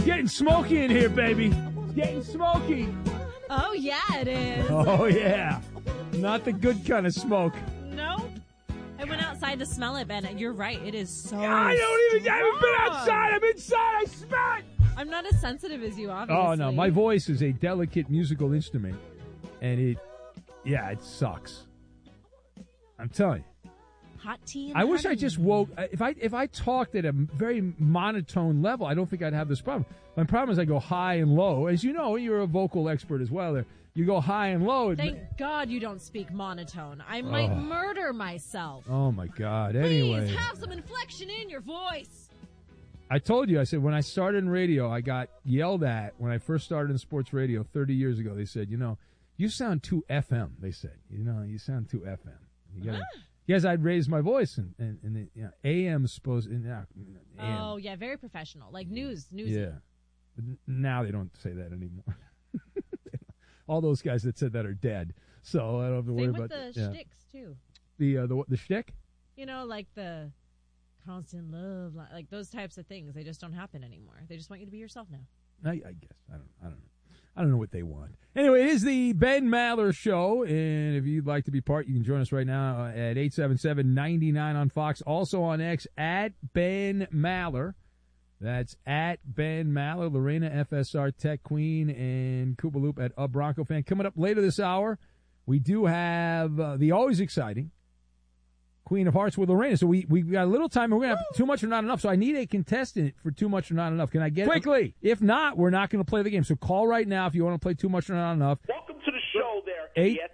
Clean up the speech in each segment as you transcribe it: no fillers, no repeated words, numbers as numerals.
getting smoky in here, baby. It's getting smoky. Oh, yeah, it is. Oh, yeah. Not the good kind of smoke. No. I went outside to smell it, Ben. You're right. It is so I haven't been outside. I'm inside. I smell it. I'm not as sensitive as you, obviously. Oh, no. My voice is a delicate musical instrument. And it sucks. I'm telling you. Hot tea and I wish I honey. just woke. If I talked at a very monotone level, I don't think I'd have this problem. My problem is I go high and low. As you know, you're a vocal expert as well. There, you go high and low. Thank God you don't speak monotone. I might murder myself. Oh my God! Anyway, Please have some inflection in your voice. I told you. I said when I started in radio, I got yelled at when I first started in sports radio 30 years ago. They said, you sound too FM. They said, you sound too FM. You gotta. Yes, I'd raise my voice, and the AM supposed. AM. Oh yeah, very professional, like news. Yeah, but now they don't say that anymore. All those guys that said that are dead, so I don't have to worry about the shticks too. The shtick. Like the constant love, like those types of things. They just don't happen anymore. They just want you to be yourself now. I guess I don't know. I don't know what they want. Anyway, it is the Ben Maller Show, and if you'd like to be part, you can join us right now at 877-99 on Fox. Also on X, at Ben Maller. That's at Ben Maller, Lorena FSR Tech Queen, and Koopa Loop at A Bronco Fan. Coming up later this hour, we do have the always exciting Queen of Hearts with Lorena. So we got a little time, and we're going to have Too Much or Not Enough. So I need a contestant for Too Much or Not Enough. Can I get quickly? If not, we're not going to play the game. So call right now if you want to play Too Much or Not Enough. Welcome to the show there, idiot.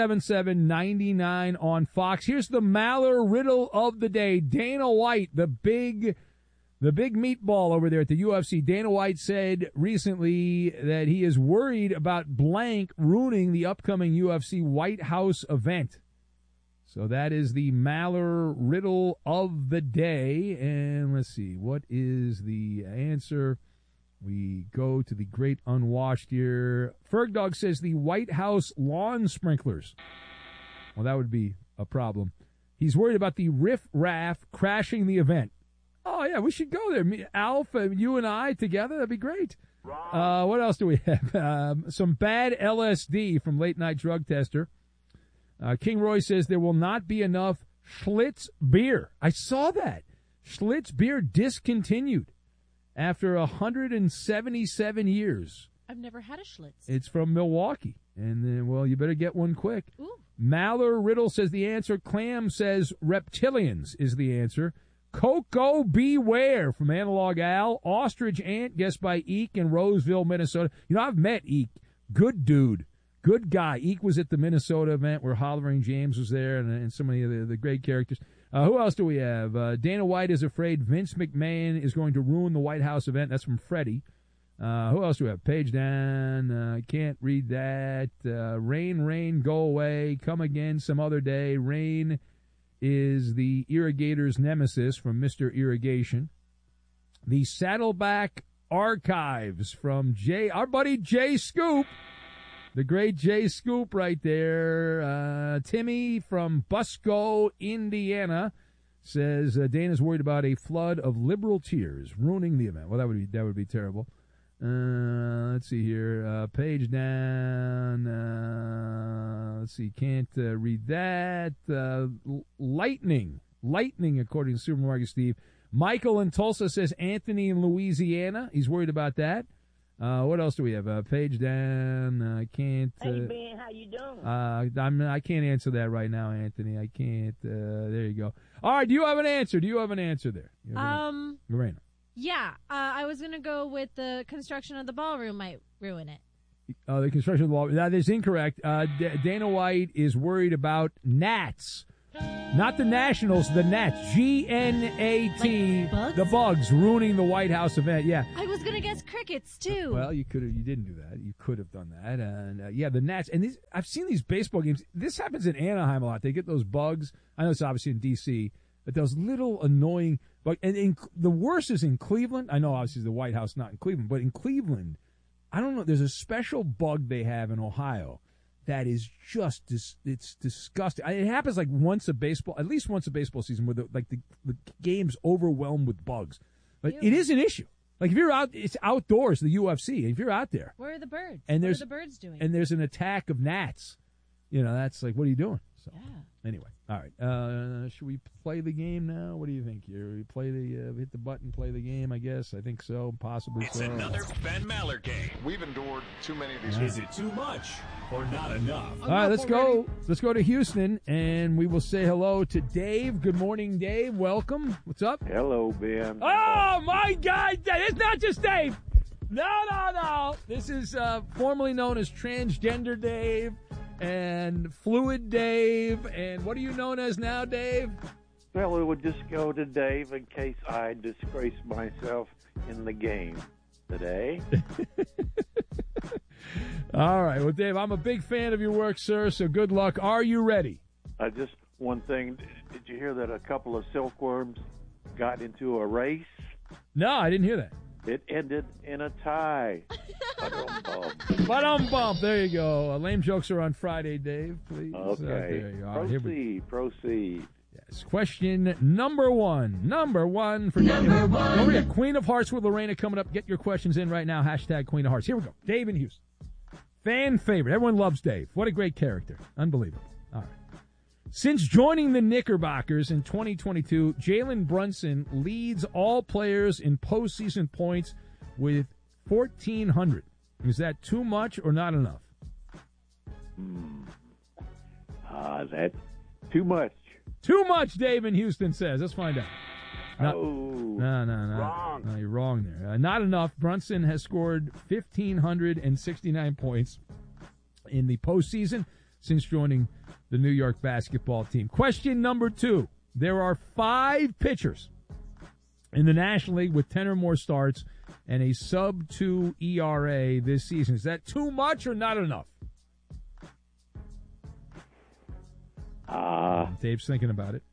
877-99 on Fox. Here's the Maller riddle of the day. Dana White, the big meatball over there at the UFC. Dana White said recently that he is worried about blank ruining the upcoming UFC White House event. So that is the Maller riddle of the day. And let's see, what is the answer? We go to the great unwashed here. Fergdog says the White House lawn sprinklers. Well, that would be a problem. He's worried about the riff-raff crashing the event. Oh, yeah, we should go there. Alf, you and I together, that'd be great. What else do we have? Some bad LSD from Late Night Drug Tester. King Roy says there will not be enough Schlitz beer. I saw that. Schlitz beer discontinued after 177 years. I've never had a Schlitz. It's from Milwaukee. And then, well, you better get one quick. Ooh. Maller Riddle says the answer. Clam says reptilians is the answer. Coco Beware from Analog Al. Ostrich Ant, guessed by Eek in Roseville, Minnesota. I've met Eek. Good dude. Good guy. Eek was at the Minnesota event where Hollering James was there and so many of the great characters. Who else do we have? Dana White is afraid Vince McMahon is going to ruin the White House event. That's from Freddie. Who else do we have? Page down. Can't read that. Rain, go away. Come again some other day. Rain is the irrigator's nemesis from Mr. Irrigation. The Saddleback Archives from our buddy Jay Scoop. The great Jay Scoop right there. Timmy from Busco, Indiana, says Dana's worried about a flood of liberal tears ruining the event. Well, that would be terrible. Let's see here. Page down. Let's see. Can't read that. Lightning, according to Supermarket Steve. Michael in Tulsa says Anthony in Louisiana. He's worried about that. What else do we have? Page down. Can't. Hey Ben, how you doing? I can't answer that right now, Anthony. I can't. There you go. All right. Do you have an answer? there? Lorena. Yeah. I was gonna go with the construction of the ballroom might ruin it. The construction of the ballroom. That is incorrect. Dana White is worried about gnats. Not the Nationals, the gnats. G-N-A-T. Like bugs? The bugs ruining the White House event. Yeah. I was going to guess crickets, too. Well, you didn't do that. You could have done that. And, the gnats. And I've seen these baseball games. This happens in Anaheim a lot. They get those bugs. I know it's obviously in D.C., but those little annoying bugs. And the worst is in Cleveland. I know, obviously, the White House not in Cleveland. But in Cleveland, I don't know. There's a special bug they have in Ohio that is just it's disgusting. It happens like at least once a baseball season, where the game's overwhelmed with bugs. But It is an issue. Like if you're out, it's outdoors, the UFC. If you're out there, Where are the birds? And what there's- are the birds doing? and there's an attack of gnats, that's like, what are you doing? So yeah. anyway, all right. Should we play the game now? What do you think here? We play hit the button, play the game. I guess. I think so. Possibly It's so. another Ben Maller game. We've endured too many of these. Is it too much or not enough? All right, let's go. Let's go to Houston, and we will say hello to Dave. Good morning, Dave. Welcome. What's up? Hello, Ben. Oh my God! It's not just Dave. No. This is formerly known as Transgender Dave and Fluid Dave. And what are you known as now, Dave? Well, it would just go to Dave in case I disgrace myself in the game today. All right. Well, Dave, I'm a big fan of your work, sir, so good luck. Are you ready? Just one thing. Did you hear that a couple of silkworms got into a race? No, I didn't hear that. It ended in a tie. Bump. There you go. Lame jokes are on Friday, Dave. Please. Okay. There you go. All right, here we Proceed. Yes. Question number one. Number one for Daniel. Don't forget, Queen of Hearts with Lorena coming up. Get your questions in right now. Hashtag Queen of Hearts. Here we go. Dave in Houston. Fan favorite. Everyone loves Dave. What a great character. Unbelievable. All right. Since joining the Knickerbockers in 2022, Jalen Brunson leads all players in postseason points with 1,400. Is that too much or not enough? That's too much. Too much, Dave in Houston says. Let's find out. No, Wrong. No, you're wrong there. Not enough. Brunson has scored 1,569 points in the postseason since joining the New York basketball team. Question number two. There are 5 pitchers in the National League with 10 or more starts and a sub-2 ERA this season. Is that too much or not enough? Dave's thinking about it.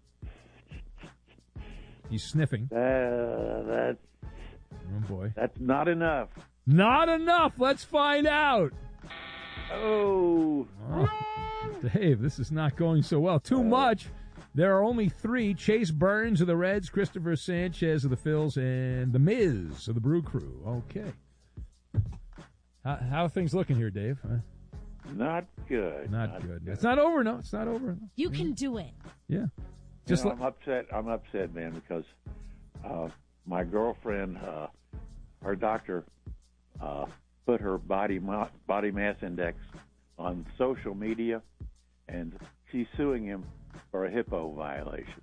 He's sniffing. Oh, boy. That's not enough. Not enough. Let's find out. Oh. Dave, this is not going so well. Too much. There are only 3. Chase Burns of the Reds, Christopher Sanchez of the Phils, and The Miz of the Brew Crew. Okay. How are things looking here, Dave? Not good. Not good. It's not over, no. It's not over. You can do it. Yeah. I'm upset, man, because my girlfriend, her doctor, put her body mass index on social media, and she's suing him for a HIPAA violation.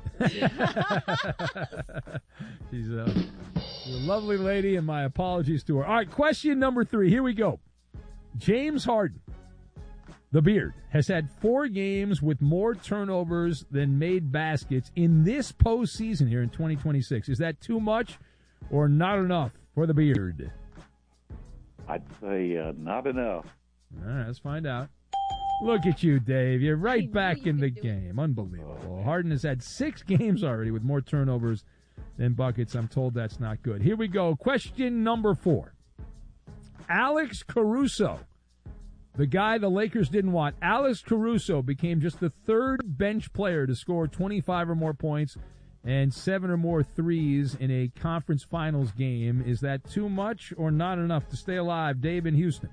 She's a lovely lady, and my apologies to her. All right, question number 3. Here we go. James Harden, the Beard, has had 4 games with more turnovers than made baskets in this postseason here in 2026. Is that too much or not enough for the Beard? I'd say not enough. All right, let's find out. Look at you, Dave. You're right I knew back you in the could do it. game. Unbelievable. Harden has had 6 games already with more turnovers than buckets. I'm told that's not good. Here we go. Question number 4. Alex Caruso, the guy the Lakers didn't want. Alex Caruso became just the 3rd bench player to score 25 or more points and 7 or more threes in a conference finals game. Is that too much or not enough to stay alive? Dave in Houston.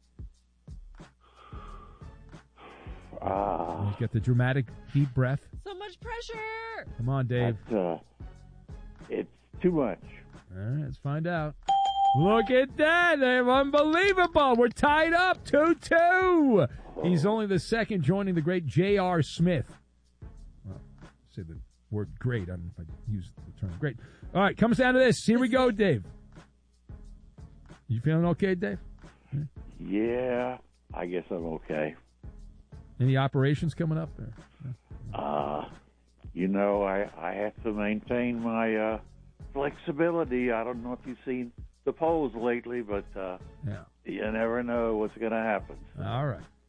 He's got the dramatic deep breath. So much pressure. Come on, Dave. It's too much. All right, let's find out. Look at that, Dave. Unbelievable. We're tied up 2-2. He's only the 2nd joining the great J.R. Smith. Well, say the word great. I don't know if I use the term great. All right, comes down to this. Here we go, Dave. You feeling okay, Dave? Yeah, I guess I'm okay. Any operations coming up? I have to maintain my flexibility. I don't know if you've seen the polls lately, but Yeah. you never know what's going to happen. All right.